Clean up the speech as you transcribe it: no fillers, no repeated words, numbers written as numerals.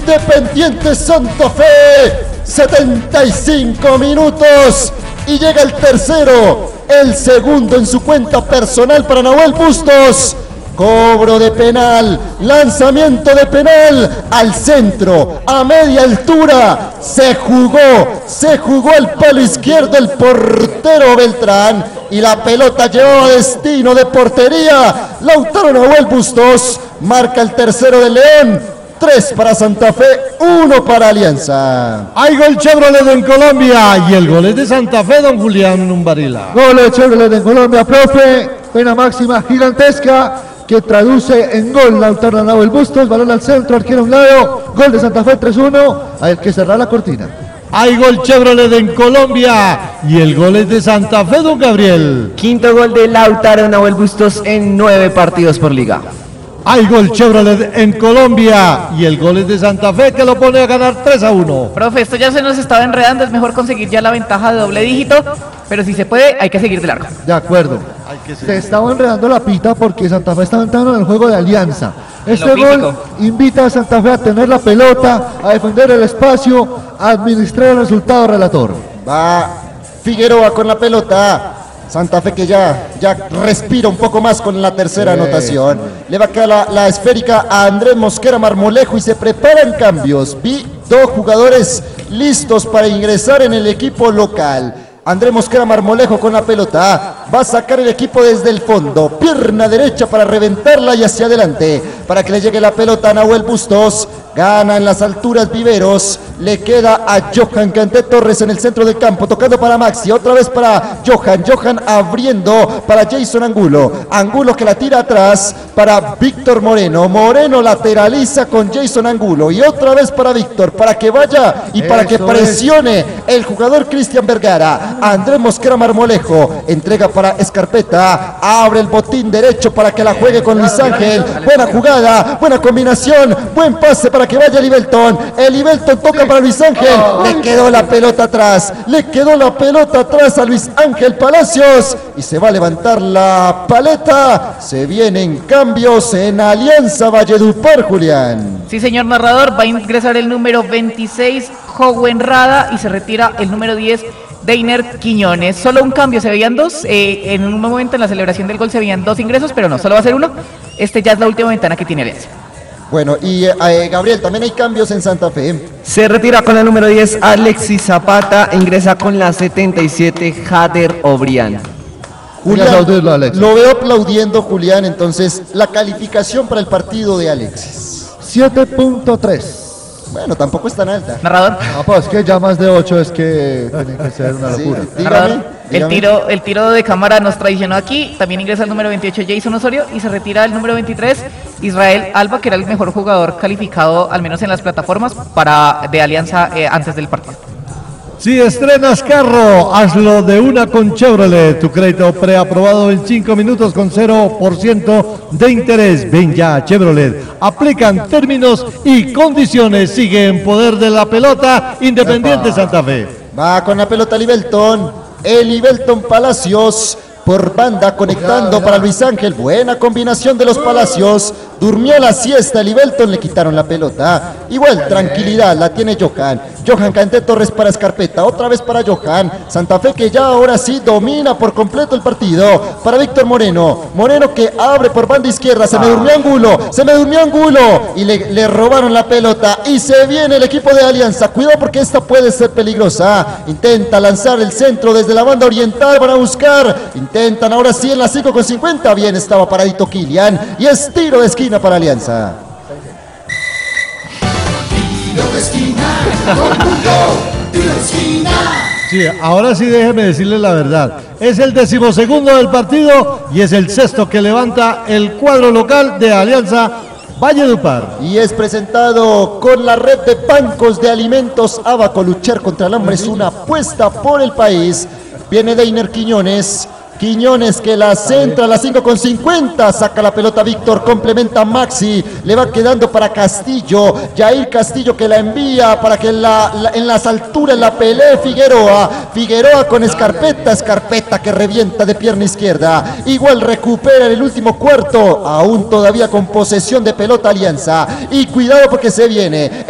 Independiente Santa Fe. 75 minutos y llega el tercero, el segundo en su cuenta personal para Nahuel Bustos. Cobro de penal, lanzamiento de penal al centro, a media altura, se jugó el palo izquierdo el portero Beltrán y la pelota llevaba destino de portería. Lautaro Nahuel Bustos marca el tercero de León. 3 para Santa Fe, 1 para Alianza. Hay gol Chevrolet en Colombia y el gol es de Santa Fe, don Julián Umbarila. Gol de Chevrolet en Colombia, profe. Pena máxima gigantesca que traduce en gol Lautaro Nahuel Bustos. Balón al centro, arquero a un lado. Gol de Santa Fe 3-1. Hay que cerrar la cortina. Hay gol Chevrolet en Colombia y el gol es de Santa Fe, don Gabriel. Quinto gol de Lautaro Nahuel Bustos en 9 partidos por liga. Hay gol Chevrolet en Colombia y el gol es de Santa Fe que lo pone a ganar 3-1. Profe, esto ya se nos estaba enredando, es mejor conseguir ya la ventaja de doble dígito, pero si se puede, hay que seguir de largo. De acuerdo. Se estaba enredando la pita porque Santa Fe está entrando en el juego de Alianza. Este gol invita a Santa Fe a tener la pelota, a defender el espacio, a administrar el resultado, relator. Va Figueroa con la pelota. Santa Fe que ya respira un poco más con la tercera anotación. Le va a quedar la esférica a Andrés Mosquera Marmolejo y se preparan cambios. Vi 2 jugadores listos para ingresar en el equipo local. Andrés Mosquera Marmolejo con la pelota, va a sacar el equipo desde el fondo, pierna derecha para reventarla y hacia adelante, para que le llegue la pelota a Nahuel Bustos. Gana en las alturas Viveros, le queda a Johan Canté Torres en el centro del campo, tocando para Maxi, otra vez para Johan abriendo para Jason Angulo que la tira atrás para Víctor Moreno lateraliza con Jason Angulo y otra vez para Víctor, para que vaya y para que presione el jugador Cristian Vergara. Andrés Mosquera Marmolejo entrega para Escarpeta, abre el botín derecho para que la juegue con Luis Ángel, buena jugada, buena combinación, buen pase para que vaya Livelton toca para Luis Ángel, le quedó la pelota atrás a Luis Ángel Palacios y se va a levantar la paleta. Se vienen cambios en Alianza Valledupar, Julián. Sí, señor narrador, va a ingresar el número 26, Jowen Rada, y se retira el número 10, Deiner Quiñones. Solo un cambio, se veían 2, en un momento en la celebración del gol se veían 2 ingresos, pero no, solo va a ser 1. Ya es la última ventana que tiene Alianza. Bueno, y Gabriel, también hay cambios en Santa Fe. Se retira con el número 10 Alexis Zapata, ingresa con la 77 Jader Obrián. Julián, lo veo aplaudiendo, Julián, entonces la calificación para el partido de Alexis. 7.3. Bueno, tampoco es tan alta. Narrador. No, pues que ya más de 8 es que tiene que ser una locura. Sí, dígame. El tiro de cámara nos traicionó aquí. También ingresa el número 28 Jason Osorio y se retira el número 23 Israel Alba, que era el mejor jugador calificado al menos en las plataformas de Alianza antes del partido. Si estrenas carro, hazlo de una con Chevrolet. Tu crédito preaprobado en 5 minutos con 0% de interés. Ven ya a Chevrolet. Aplican términos y condiciones. Sigue en poder de la pelota Independiente Santa Fe. Va con la pelota Livelton. Livelton Palacios por banda conectando para Luis Ángel. Buena combinación de los Palacios. Durmió la siesta Livelton, le quitaron la pelota. Igual, tranquilidad, la tiene Johan Canté Torres para Escarpeta. Otra vez para Johan. Santa Fe que ya ahora sí domina por completo el partido. Para Víctor Moreno que abre por banda izquierda. Se me durmió Angulo. Y le robaron la pelota. Y se viene el equipo de Alianza. Cuidado porque esta puede ser peligrosa. Intenta lanzar el centro desde la banda oriental para buscar. Intentan ahora sí en la 5:50. Bien, estaba paradito Kilian. Y es tiro de esquina para Alianza. Tiro de esquina. Tiro de esquina. Sí, ahora sí déjeme decirle la verdad. Es el 12º del partido y es el 6º que levanta el cuadro local de Alianza Valledupar. Y es presentado con la red de bancos de alimentos Abaco. Luchar contra el hambre es una apuesta por el país. Viene Deiner Quiñones que la centra a la 5:50, saca la pelota Víctor, complementa Maxi, le va quedando para Castillo, Jair Castillo que la envía para que en las alturas la pelee Figueroa con Escarpeta que revienta de pierna izquierda, igual recupera en el último cuarto, aún todavía con posesión de pelota Alianza, y cuidado porque se viene